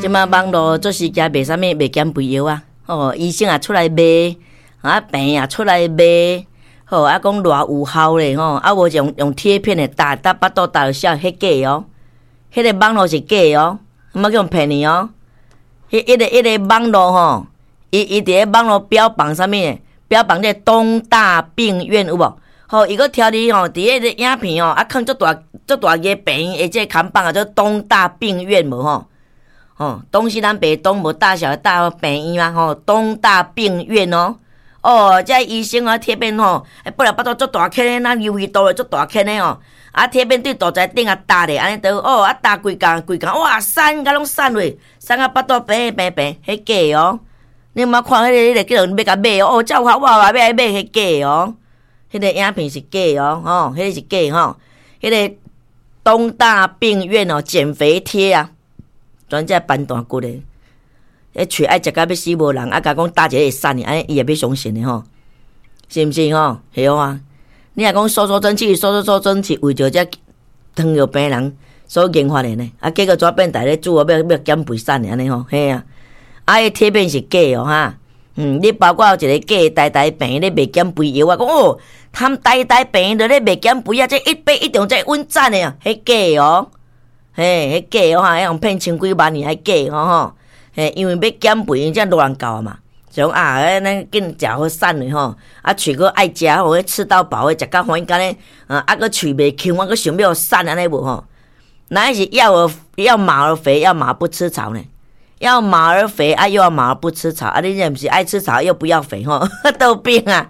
即马网络做时间卖啥物卖减肥药啊，医生也出来卖，病也出来卖，讲偌有效咧无用贴片的打巴肚打小，迄假哦，迄个网络是假哦，莫叫人骗你哦。迄个网络伊伫咧网络标榜啥物？标榜这东大病院有无？伊个挑你伫迄个影片放足大个病院，这看板做东大病院无东西南北东无大小的大病院嘛东大病院这医生贴片本来巴肚足大颗的，那鱿鱼肚的足大颗的贴片对肚子顶打咧，安尼都打规工哇散甲拢散落，散啊巴肚平，迄假你莫看迄个叫人要甲买照我要来买迄假迄个影片是假迄个是假迄个东大病院减肥贴啊，专在搬大骨的，喙爱食甲要死无人，甲讲打一个会散的，安尼伊也要相信的是毋是系啊？你若讲收蒸汽，为着这糖尿病人所研发的呢，结果怎变大咧煮要减肥散的安尼嘿啊！迄贴片是假你包括有一个假呆病咧卖减肥药，我讲他呆病咧卖减肥啊，这一杯一定这稳赞的迄假迄假迄用骗千几万年还假因为要减肥，这乱搞嘛，就讲咱紧食好瘦的喙佫爱食吃到饱的，食到欢喜干咧佫喙袂轻，我佫想要瘦安尼无哪是要马儿肥，要马不吃草呢？要马儿肥又要马儿不吃草你这不是爱吃草又不要肥都病啊！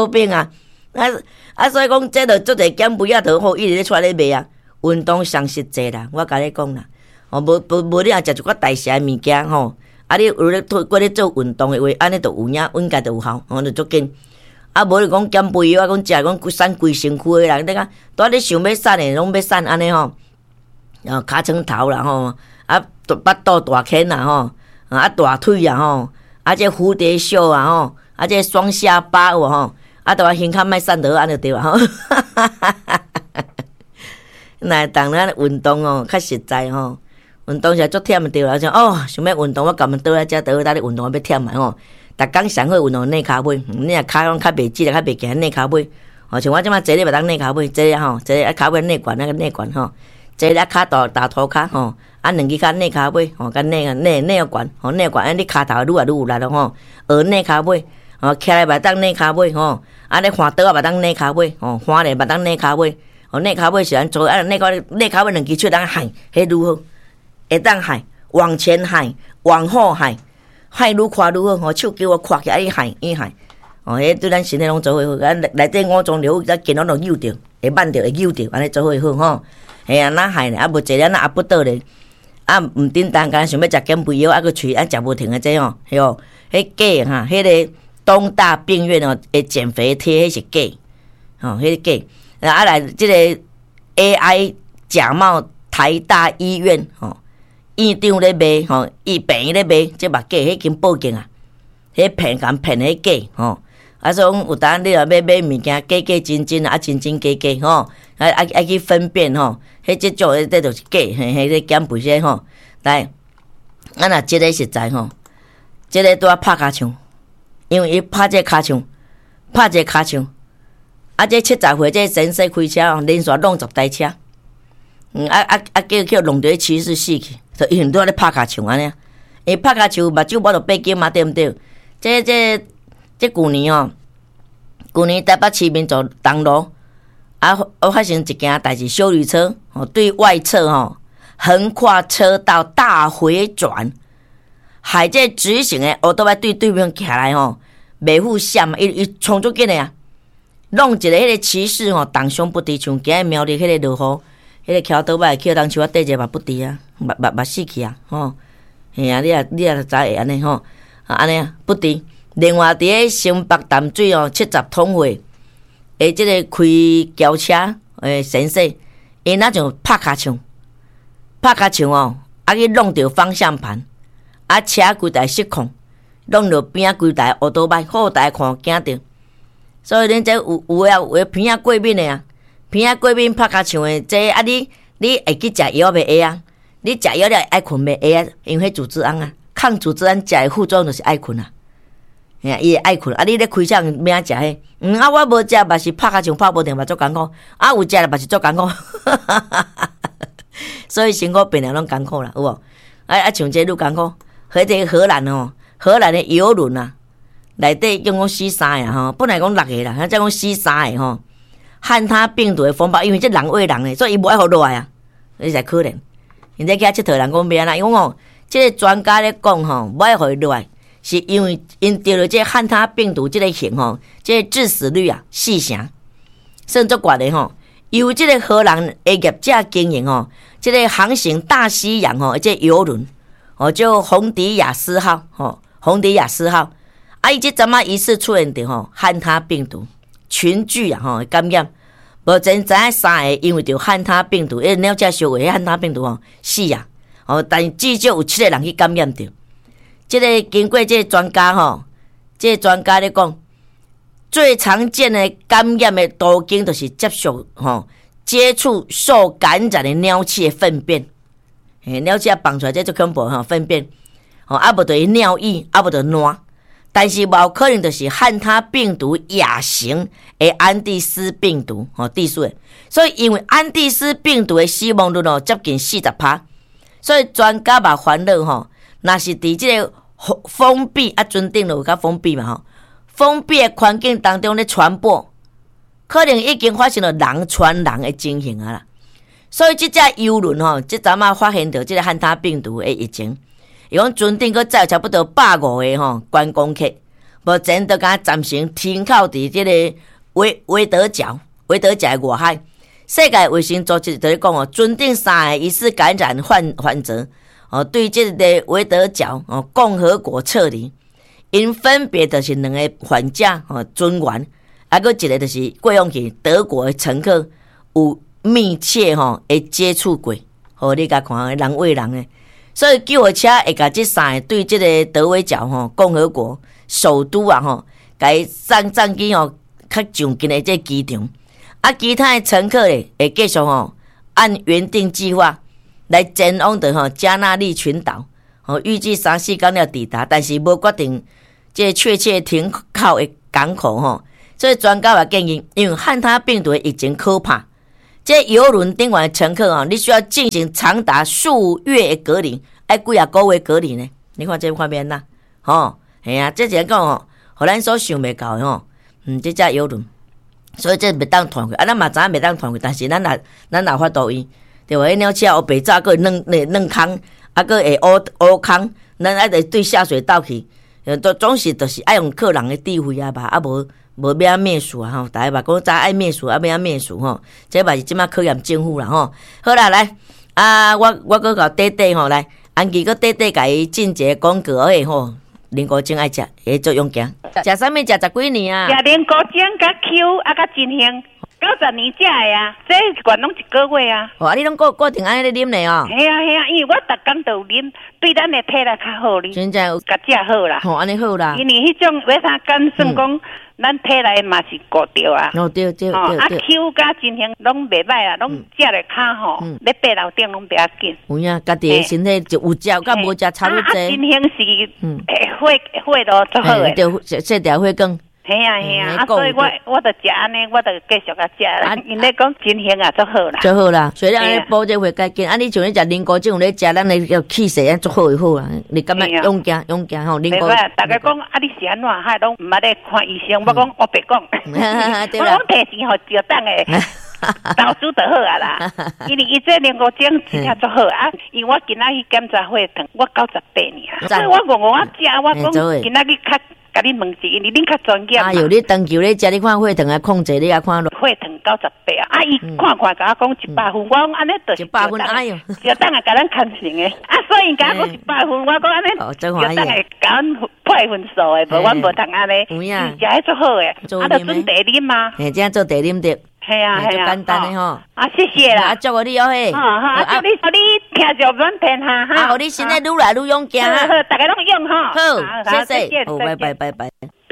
所以讲这就做者减肥都好，一直咧出来咧卖啊。运动上实际啦，我甲你讲啦，无你若食一寡代谢物件你有咧过咧做运动的话，安尼就有影，应该就有效，就足紧。无你讲减肥药，讲食讲瘦规身躯的人，你看拄你想要瘦的，拢要瘦安尼尻川头啦巴肚大坑啦大腿啊这蝴蝶袖啊这双下巴有都胸口莫瘦得安就对啦那当咱运动较实在运动是足忝就对啦，想想要运动，我甘倒来遮倒搭咧运动要忝嘛逐工上好运动内骹尾，你若骹拢较袂直较袂行内骹尾像我即马坐咧袂当内骹尾，坐咧坐咧骹尾内管那个内管坐咧骹大涂骹两支骹内骹尾甲内管内管你骹头愈来愈有力咯学内骹尾徛来袂当内骹尾咧换倒啊袂当内骹尾换咧袂当内骹尾内骹尾是安做内骹尾两支手当喊，迄如何？会当喊，往前喊，往后喊，喊愈快愈好手叫我跨起来喊，迄对咱身体拢做伙好，咱内底五脏六腑咱健康拢扭着，会慢着会扭着，安尼做伙好哪喊咧？无坐咧那不倒咧，毋叮当，敢想要食减肥药，佫喙食无停的这迄假迄个东大病院的减肥贴，迄是假迄个假来这个 AI 假冒台大医院院长咧卖医病院咧卖，这嘛假，迄经报警啊，迄骗迄假所以有当你若要买物件，假真真真假去分辨迄即种这就是假，迄个减肥些来，若即个实在即个拄啊拍骹枪，因为伊拍这骹枪，这70岁这先生开车连续弄10台车，叫弄着骑士死去，就因拄咧拍骹枪安尼，伊拍骹枪目睭无就八斤嘛，对毋对？这旧年台北市民走东路发生一件代志，休旅车对外侧横跨车道大回转，害这直行的奥多麦对面徛来袂赴闪嘛，伊冲足紧的啊！弄一个迄个骑士当伤不敌，像今日苗栗迄个落雨，迄个桥倒摆，去当树啊缀者嘛不敌啊，嘛死去啊！嘿啊，你也知会安尼安尼不敌。另外伫咧新北淡水70通会，即个开轿车先生，伊那种拍骹枪去弄着方向盘，车规台失控，弄着边规台奥多麦后台看惊着。所以恁这有鼻仔过敏的啊，鼻仔过敏拍骹枪的，这你会去食药袂会啊？ 你食药了爱困袂？会啊，因为迄组织胺啊，抗组织胺食的副作用就是爱困啊。哎呀，伊会爱困啊！你咧开枪咩啊食迄？我无食，嘛是拍甲像拍无定嘛足艰苦。有食了嘛是足艰苦。所以身躯病人拢艰苦啦，有无？像这愈艰苦。迄个荷兰哦，荷兰的游轮啊，内底讲死3个吼，本来讲6个啦，再讲死3个吼。汉他病毒的风暴，因为这人喂人诶，所以伊无爱互落来啊，你才可怜。因在遐佚佗人讲咩啦？因为这个专家咧讲吼，无爱互伊落来，是因为因得了这汉他病毒这个型吼，这个致死率啊4成，算足悬的吼。由这个荷兰的业者经营吼，这个航行大西洋吼，这游轮叫洪迪亚斯号吼，洪迪亚斯号，伊这阵疑似出现着吼汉他病毒群聚啊吼感染。无真知影3个因为着汉他病毒，了解小话汉他病毒吼死啊！但至少有7个人去感染着。这个经过这个专家吼，这个专家咧讲，最常见的感染的途径就是接触受感染的鸟鼠的粪便。鸟鼠放出来这最恐怖粪便，无就伊尿液，无就烂。但是无可能就是汉他病毒亚型的安第斯病毒地数的，所以因为安第斯病毒的死亡率接近 40%， 所以专家嘛烦恼若是伫这个封闭尊顶有较封闭嘛封闭的环境当中咧传播，可能已经发生了人传人的情形啊啦。所以这只游轮这阵发现到这个汉他病毒的疫情。伊讲船顶佫载差不多150个观光客，目前都敢暂时停靠伫即个维德角的外海。世界卫生组织就咧讲船顶3个疑似感染患者对即个维德角共和国撤离，因分别就是2个患者船员，佫一个就是过往去德国的乘客有密切会接触过，你甲看人喂人的。所以救护车会甲这3个对这个德维角共和国首都甲伊送去较上近的这机场，其他的乘客会继续按原定计划来前往的加那利群岛，预计3-4天了抵达，但是无决定这确切停靠的港口所以专家也建议，因为汉他病毒的疫情可怕。这游轮顶端的乘客你需要进行长达数月的隔离，几啊个月隔离呢？你看这方面呐，系啊，这讲互咱所想袂到的这只游轮，所以这袂当团去，咱嘛知影袂当团去，但是咱若法度伊，对无？鸟车有白早个软空，个会乌空，咱爱对下水道去，总是就是爱用客人的智慧啊吧，无要灭鼠啊大家嘛讲早爱灭鼠，要灭鼠这嘛是即马考验政府啦好啦，来我搁甲短短来，安琪搁短短甲伊进一个广告林国正爱食，会做用行。食啥物？食10几年啊？ 食林国正甲 Q 甲金香，90年食的啊，这管拢1个月啊。 你拢固定安尼咧啉咧哦？ 系啊，因为我逐工都有啉，对咱的体力较好哩。 真正有甲食好啦。 安尼好啦。 因为迄种为啥敢算讲？咱体内嘛是顾着啊， 对， Q 甲金香拢袂歹啊，拢食咧较咧爬楼顶拢袂要紧。 有影，家己身体就有食甲无食差不多。 金香是血都足好诶， 对，这条血更。 系啊，所以我就食安尼，我就继续甲食啦。因咧讲金香啊，足好啦， 足好啦。所以安尼补这血较紧。你像咧食林果种咧食，咱咧要气势足好就好啊。你感觉勇敢林果。 大家讲你是安怎？还拢毋捌咧看医生。我讲我别讲，我讲摕钱互就当诶。投资就好啊啦，因为伊这林果种真正足好啊。因为我今仔去检查血糖，我98尔，所以我食，我讲今仔去较。甲你问一下，因为恁较专业嘛。 你长久咧食，你看血糖啊控制，你啊看血糖98啊！伊看甲我讲100分，我讲安尼就是 100分，哎哟， 就当下甲咱看成诶。所以甲我100分，我讲安尼，就当下甲咱配分数诶，无阮无通安尼。有影，食迄足好诶，就准茶啉嘛。 这样做茶啉着。 系啊， 简单的谢谢啦， 祝我你嘿。 祝你听着软片哈， 互你身体愈来愈勇敢好，大家拢用好，谢谢，拜拜。 80几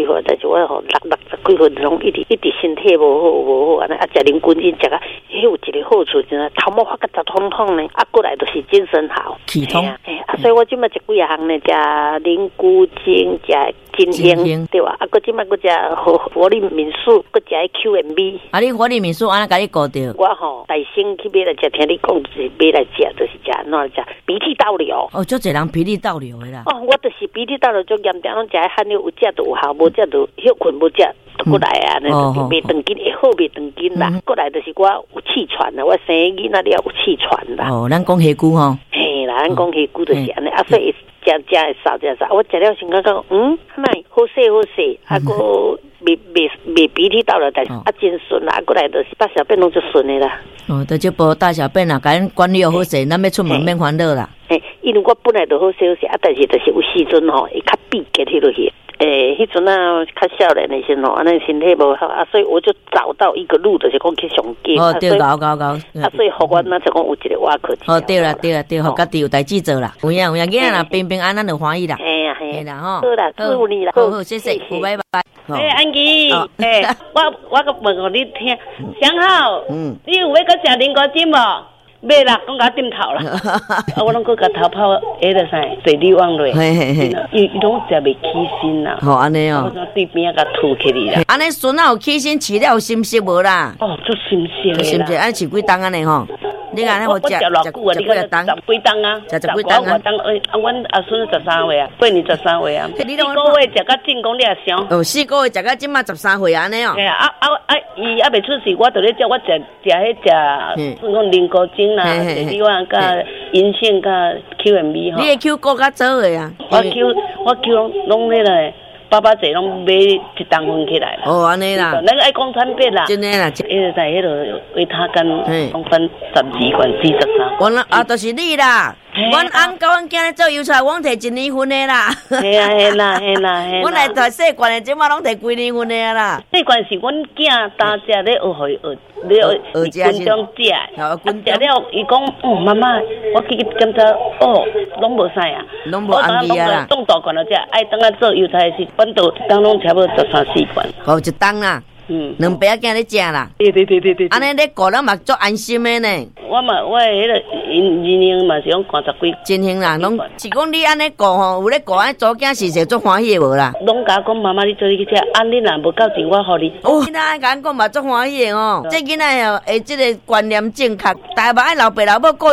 几岁，但是我吼60几岁拢一直身体无好安尼，啊，食零菌因食啊，迄有一个好处就是头毛发个杂通通呢，啊，过来就是精神好， 气通， 所以我即摆食几项呢，食灵菇精，食金香，对吧？啊，搁即摆搁食活力敏素，搁食 QMB。 啊，你活力敏素安怎甲你顾着？ 我吼大先去买来食，听你讲就是买来食，就是食安怎食鼻涕倒流。 哦，足侪人鼻涕倒流的啦。 哦，我就是鼻涕倒流足严重，拢食汗流，有食就有效，无食就休困，无食都过来啊，那袂长筋，会好袂长筋啦。过来就是我有气喘啦，我生囡仔了有气喘啦。 哦，咱讲虾骨吼。 嘿啦，咱讲虾骨就是安尼，啊，所以食会少，我食了先感觉卖好势，啊个袂鼻涕倒了，但是真顺啦，过来就是大小便拢就顺的啦。 哦，就无大小便啦，甲咱管理好势，咱要出门免烦恼啦。 因为我本来就好小啊，但是就是有时阵吼会较闭结迄落去。迄阵啊，较少年的时候，安尼身体无好啊，所以我就找到一个路，就是讲去上街。 哦，对，搞。 啊，所以互我那就讲有一个瓦课。 哦，对啦，互家己有代志做啦。有影，囡仔啦，平安，咱就欢喜啦。 嘿啦吼。 好啦，祝福你啦。 好，谢谢，拜拜。 安琪，我问互你听，想好，你有要搁食灵果精无？买啦，讲甲点头啦，我拢搁甲头泡迄个啥水利网落，伊拢食袂起身啦。 好安尼哦， 我对边甲吐起哩啦。 安尼孙仔有起身饲了有心息无啦？ 哦，足心息啦。 心息，安饲几冬安尼吼？你看我食偌久啊？你讲10几冬啊？ 食10几冬啊？ 阮阿孙13岁啊，8年13岁啊。4个月食到进攻你也想？ 哦，4个月食到即马13岁安尼哦。 嘿啊！伊还袂出世，我就咧叫我食迄食，算讲灵果精啦，你话甲银杏甲 QMB 吼。 你的 Q 够较早的啊？ 我 Q 拢咧咧。爸爸这拢买一担分起来啦。 哦，安尼啦。 那个爱讲产品啦。 真诶啦。 迄个在迄个维他干，讲分12罐43。 我啊，就是你啦。阮翁甲阮囝咧做油菜，阮摕1年份的啦。 嘿啦。 阮来摕细罐的，即马拢摕几年份的啦。 细罐是阮囝当食咧学军中食，食了伊讲，妈妈，我去检查，拢无啥啊， 拢无安尼啊啦。 冻大罐了只，爱等下做油菜是，阮都当拢差不多13、14罐。 哦，一担啦。2杯仔囝咧食啦。 对。 安尼咧顾咱嘛足安心的呢。 我迄个人嘛是讲50几。 真行啦，拢是讲你安尼顾吼，有咧顾安做囝是足欢喜的无啦。 拢甲讲妈妈，你做你去食，你若无够钱，我互你。 哦，囡仔甲讲嘛足欢喜的哦，这囡仔哦，即个观念正确，大家爱老爸老母顾。